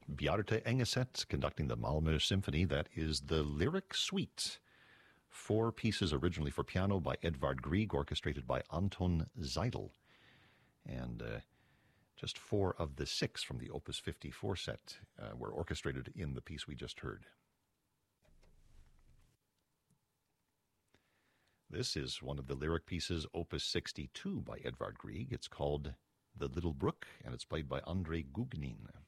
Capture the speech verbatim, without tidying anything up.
Bjarte Engeset conducting the Malmö Symphony. That is the Lyric Suite. Four pieces originally for piano by Edvard Grieg, orchestrated by Anton Seidl. And uh, just four of the six from the Opus fifty-four set uh, were orchestrated in the piece we just heard. This is one of the lyric pieces, Opus sixty-two by Edvard Grieg. It's called The Little Brook, and it's played by Andrei Gugnin.